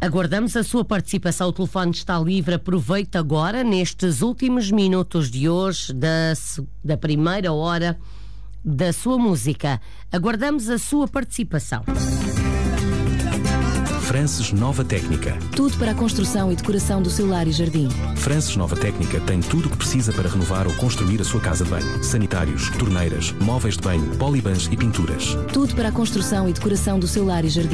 Aguardamos a sua participação. O telefone está livre. Aproveite agora, nestes últimos minutos de hoje, da primeira hora da sua música. Aguardamos a sua participação. Frances Nova Técnica. Tudo para a construção e decoração do seu lar e jardim. Frances Nova Técnica tem tudo o que precisa para renovar ou construir a sua casa de banho. Sanitários, torneiras, móveis de banho, polibans e pinturas. Tudo para a construção e decoração do seu lar e jardim.